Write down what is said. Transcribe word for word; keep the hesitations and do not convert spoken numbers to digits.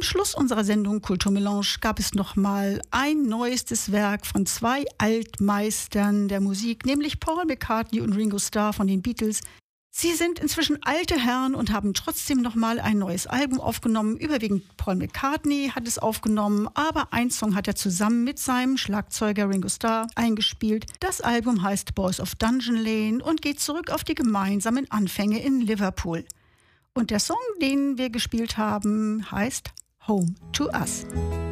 Am Schluss unserer Sendung Kulturmelange gab es nochmal ein neuestes Werk von zwei Altmeistern der Musik, nämlich Paul McCartney und Ringo Starr von den Beatles. Sie sind inzwischen alte Herren und haben trotzdem nochmal ein neues Album aufgenommen. Überwiegend Paul McCartney hat es aufgenommen, aber ein Song hat er zusammen mit seinem Schlagzeuger Ringo Starr eingespielt. Das Album heißt Boys of Dungeon Lane und geht zurück auf die gemeinsamen Anfänge in Liverpool. Und der Song, den wir gespielt haben, heißt Home to Us.